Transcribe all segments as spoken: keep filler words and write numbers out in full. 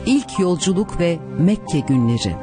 İlk yolculuk ve Mekke günleri.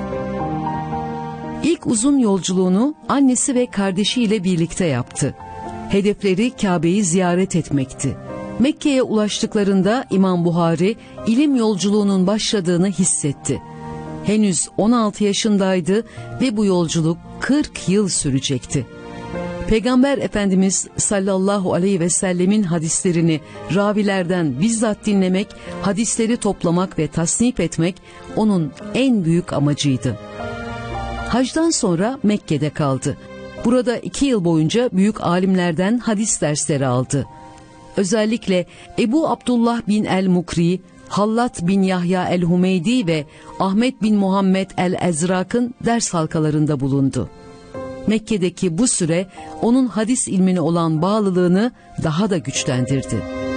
İlk uzun yolculuğunu annesi ve kardeşiyle birlikte yaptı. Hedefleri Kabe'yi ziyaret etmekti. Mekke'ye ulaştıklarında İmam Buhari ilim yolculuğunun başladığını hissetti. Henüz on altı yaşındaydı ve bu yolculuk kırk yıl sürecekti. Peygamber Efendimiz sallallahu aleyhi ve sellemin hadislerini ravilerden bizzat dinlemek, hadisleri toplamak ve tasnif etmek onun en büyük amacıydı. Hacdan sonra Mekke'de kaldı. Burada iki yıl boyunca büyük alimlerden hadis dersleri aldı. Özellikle Ebu Abdullah bin el-Mukri, Hallat bin Yahya el-Humeydi ve Ahmet bin Muhammed el-Ezrak'ın ders halkalarında bulundu. Mekke'deki bu süre onun hadis ilmine olan bağlılığını daha da güçlendirdi.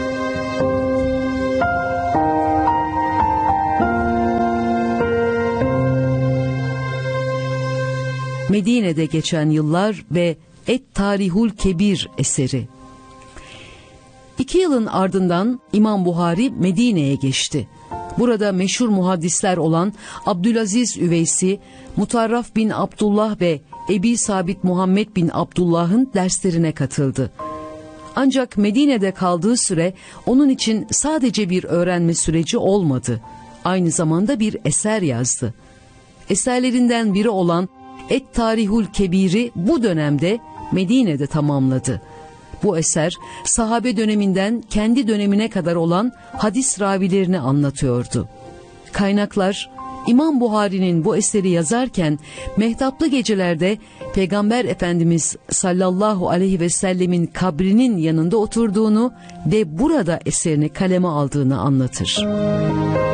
Medine'de geçen yıllar ve Et-Tarihul Kebir eseri. İki yılın ardından İmam Buhari Medine'ye geçti. Burada meşhur muhaddisler olan Abdülaziz Üveysi, Mutarraf bin Abdullah ve Ebi Sabit Muhammed bin Abdullah'ın derslerine katıldı. Ancak Medine'de kaldığı süre onun için sadece bir öğrenme süreci olmadı. Aynı zamanda bir eser yazdı. Eserlerinden biri olan Et-Tarihul Kebir'i bu dönemde Medine'de tamamladı. Bu eser sahabe döneminden kendi dönemine kadar olan hadis ravilerini anlatıyordu. Kaynaklar İmam Buhari'nin bu eseri yazarken mehtaplı gecelerde Peygamber Efendimiz sallallahu aleyhi ve sellemin kabrinin yanında oturduğunu ve burada eserini kaleme aldığını anlatır.